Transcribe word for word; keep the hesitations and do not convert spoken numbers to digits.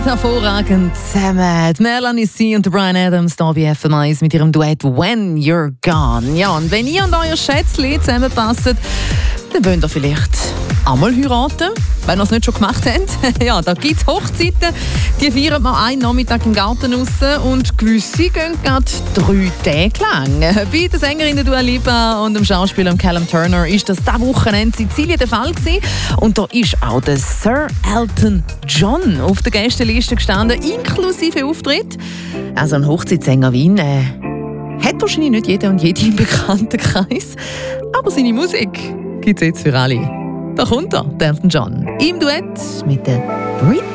passen hervorragend zusammen. Die Melanie C. und Bryan Adams hier bei F M eins mit ihrem Duett «When You're Gone». Ja, und wenn ihr und euer Schätzchen zusammenpassen, dann wollt ihr vielleicht einmal heiraten, wenn ihr es nicht schon gemacht habt. Ja, da gibt es Hochzeiten, die feiert man einen Nachmittag im Garten raus und gewisse gehen gerade drei Tage lang. Bei der Sängerin Dua Lipa und dem Schauspieler Callum Turner ist das dieses Wochenende in Sizilien der Fall gewesen. Und da ist auch der Sir Elton John auf der Gästeliste gestanden, inklusive Auftritt. Also ein Hochzeitssänger wie ihn äh, hat wahrscheinlich nicht jeder und jede im Bekanntenkreis. Aber seine Musik gibt es jetzt für alle. Da kommt er, der Elton John, im Duett mit der Britney.